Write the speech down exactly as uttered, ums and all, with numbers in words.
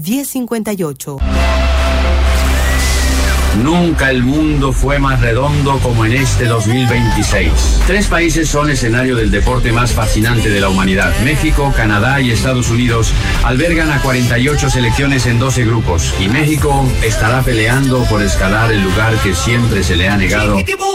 diez cincuenta y ocho. Nunca el mundo fue más redondo como en este dos mil veintiséis. Tres países son escenario del deporte más fascinante de la humanidad. México, Canadá y Estados Unidos albergan a cuarenta y ocho selecciones en doce grupos. Y México estará peleando por escalar el lugar que siempre se le ha negado